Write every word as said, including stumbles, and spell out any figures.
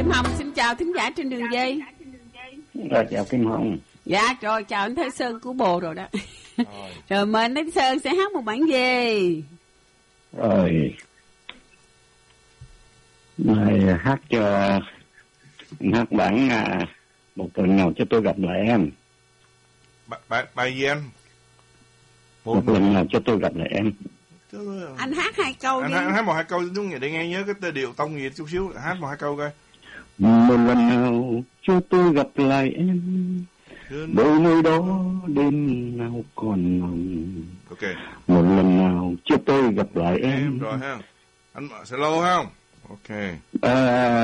Kim Hồng xin chào thính giả trên đường dây. Rồi, chào Kim Hồng. Dạ, rồi chào anh Thái Sơn của bồ rồi đó. Rồi, rồi mời anh Thái Sơn sẽ hát một bản gì? Rồi, này hát cho hát bản à, một lần nào cho tôi gặp lại em. Bài bài, bài gì anh? Một, một lần nào cho tôi gặp lại em. Chứ... Anh hát hai câu anh đi. Hát, anh hát một hai câu đúng vậy để nghe nhớ cái tê điệu tông gì chút xíu, hát một hai câu coi. Một lần nào cho tôi gặp lại em, đôi nơi đó đêm nào còn nồng. Ok. Một lần nào cho tôi gặp lại em. Em rồi ha. Anh sẽ lâu không? Ok. À,